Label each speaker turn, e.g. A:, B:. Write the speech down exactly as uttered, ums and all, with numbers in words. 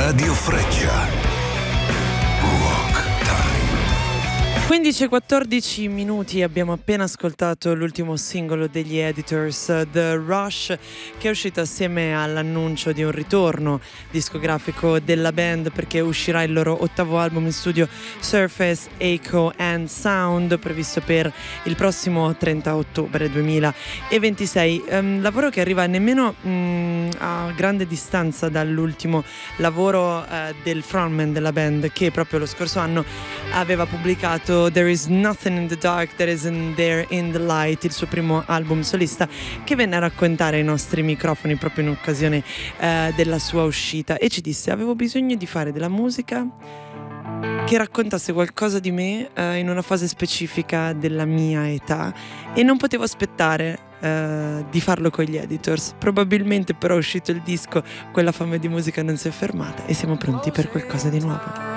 A: Radio Freccia. Rock Time.
B: quindici e quattordici minuti, abbiamo appena ascoltato l'ultimo singolo degli Editors, The Rush, che è uscito assieme all'annuncio di un ritorno discografico della band, perché uscirà il loro ottavo album in studio, Surface, Echo and Sound, previsto per il prossimo trenta ottobre duemilaventisei. Um, lavoro che arriva nemmeno um, a grande distanza dall'ultimo lavoro uh, del frontman della band, che proprio lo scorso anno aveva pubblicato There Is Nothing in the Dark That Isn't There in the Light, il suo primo album solista, che venne a raccontare ai nostri microfoni proprio in occasione eh, della sua uscita, e ci disse: avevo bisogno di fare della musica che raccontasse qualcosa di me eh, in una fase specifica della mia età, e non potevo aspettare Uh, di farlo con gli Editors. Probabilmente però è uscito il disco, quella fame di musica non si è fermata, e siamo pronti per qualcosa di nuovo.